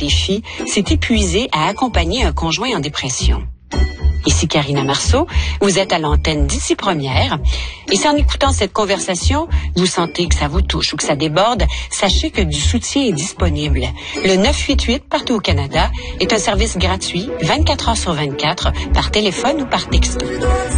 défi, s'est épuisé à accompagner un conjoint en dépression. Ici Karina Marceau, vous êtes à l'antenne d'Ici Première. Et si en écoutant cette conversation, vous sentez que ça vous touche ou que ça déborde, sachez que du soutien est disponible. Le 988 partout au Canada est un service gratuit 24 heures sur 24 par téléphone ou par texto.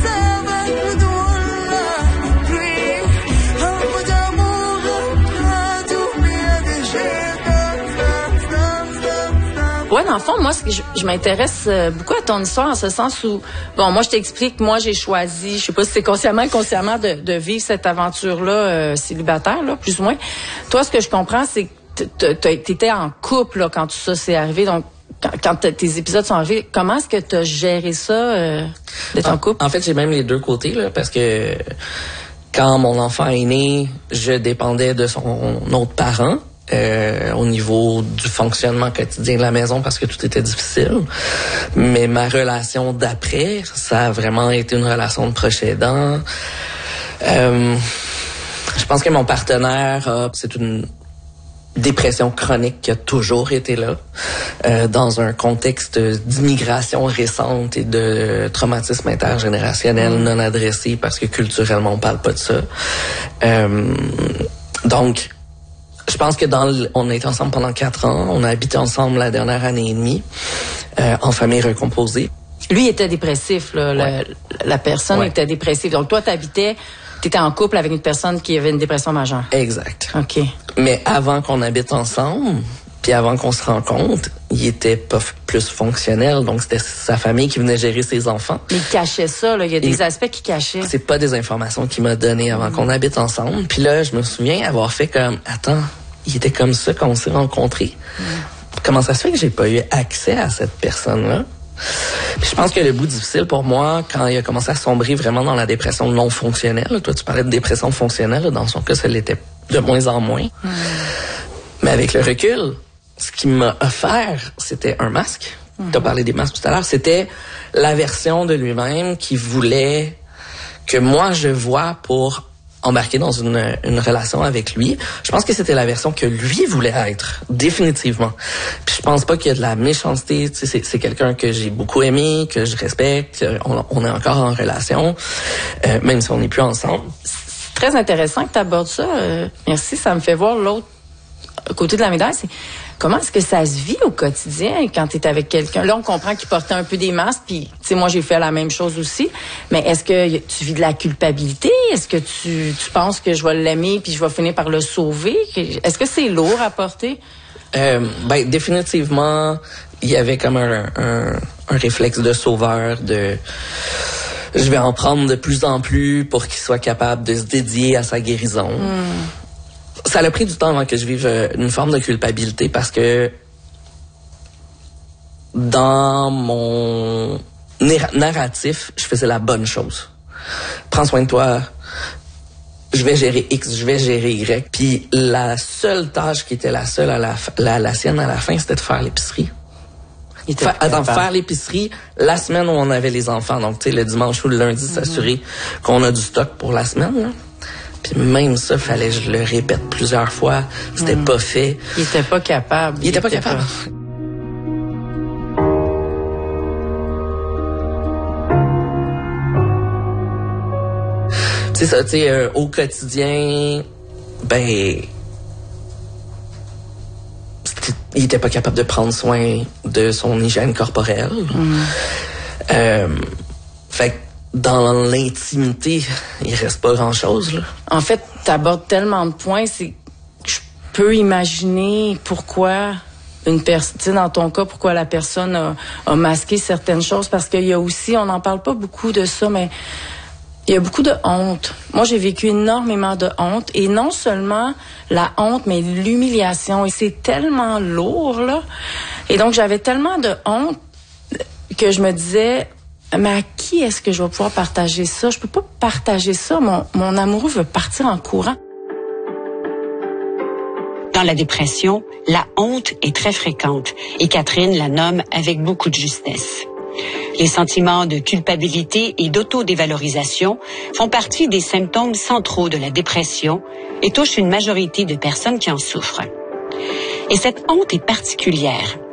Ouais, dans le fond, moi, je m'intéresse beaucoup à ton histoire en ce sens où, bon, moi, je t'explique, moi, j'ai choisi, je sais pas si c'est consciemment ou inconsciemment de vivre cette aventure-là célibataire, là, plus ou moins. Toi, ce que je comprends, c'est que t'étais en couple là, quand tout ça s'est arrivé, donc quand tes épisodes sont arrivés, comment est-ce que tu as géré ça d'être en couple? En fait, j'ai même les deux côtés, là, parce que quand mon enfant est né, je dépendais de son autre parent. Au niveau du fonctionnement quotidien de la maison parce que tout était difficile. Mais ma relation d'après, ça a vraiment été une relation de proche aidant. Je pense que mon partenaire, c'est une dépression chronique qui a toujours été là, dans un contexte d'immigration récente et de traumatisme intergénérationnel non adressé parce que culturellement on parle pas de ça. Donc, je pense que on a été ensemble pendant 4 ans. On a habité ensemble la dernière année et demie, en famille recomposée. Lui était dépressif, là. Ouais. La personne était dépressive. Donc, toi, t'étais en couple avec une personne qui avait une dépression majeure. Exact. OK. Mais avant qu'on habite ensemble, puis avant qu'on se rencontre, il était pas plus fonctionnel. Donc, c'était sa famille qui venait gérer ses enfants. Mais il cachait ça, là. Il y a des aspects qu'il cachait. C'est pas des informations qu'il m'a données avant qu'on habite ensemble. Puis là, je me souviens avoir fait comme, attends, il était comme ça quand on s'est rencontrés. Comment ça se fait que j'ai pas eu accès à cette personne-là? Puis je pense que le bout difficile pour moi, quand il a commencé à sombrer vraiment dans la dépression non fonctionnelle, toi tu parlais de dépression fonctionnelle, dans son cas, ça l'était de moins en moins. Mais avec le recul, ce qu'il m'a offert, c'était un masque. Tu as parlé des masques tout à l'heure. C'était la version de lui-même qui voulait que moi je vois pour embarquer dans une relation avec lui. Je pense que c'était la version que lui voulait être, définitivement. Puis je pense pas qu'il y a de la méchanceté. Tu sais, c'est quelqu'un que j'ai beaucoup aimé, que je respecte. On est encore en relation, même si on n'est plus ensemble. C'est très intéressant que tu abordes ça. Merci, ça me fait voir l'autre côté de la médaille. C'est comment est-ce que ça se vit au quotidien quand tu es avec quelqu'un? Là, on comprend qu'il portait un peu des masques, puis tu sais, moi, j'ai fait la même chose aussi. Mais est-ce que tu vis de la culpabilité? Est-ce que tu penses que je vais l'aimer puis je vais finir par le sauver? Est-ce que c'est lourd à porter? Ben, définitivement, il y avait comme un réflexe de sauveur, de je vais en prendre de plus en plus pour qu'il soit capable de se dédier à sa guérison. Ça a pris du temps avant que je vive une forme de culpabilité parce que dans mon narratif, je faisais la bonne chose. Prends soin de toi, je vais gérer X, je vais gérer Y. Puis la seule tâche qui était la seule à la sienne à la fin, c'était de faire l'épicerie. Faire l'épicerie la semaine où on avait les enfants. Donc, tu sais, le dimanche ou le lundi, s'assurer qu'on a du stock pour la semaine, là. Puis même ça, fallait que je le répète plusieurs fois. C'était pas fait. Il était pas capable. Il était pas capable. Tu sais ça, tu sais, au quotidien, ben, il était pas capable de prendre soin de son hygiène corporelle. Fait que dans l'intimité, il reste pas grand-chose, là. En fait, t'abordes tellement de points, c'est que je peux imaginer pourquoi une personne, dans ton cas, pourquoi la personne a masqué certaines choses, parce qu'il y a aussi, on n'en parle pas beaucoup de ça, mais il y a beaucoup de honte. Moi, j'ai vécu énormément de honte, et non seulement la honte, mais l'humiliation, et c'est tellement lourd, là. Et donc, j'avais tellement de honte que je me disais, mais à qui est-ce que je vais pouvoir partager ça? Je peux pas partager ça. Mon amoureux veut partir en courant. Dans la dépression, la honte est très fréquente et Catherine la nomme avec beaucoup de justesse. Les sentiments de culpabilité et d'autodévalorisation font partie des symptômes centraux de la dépression et touchent une majorité de personnes qui en souffrent. Et cette honte est particulière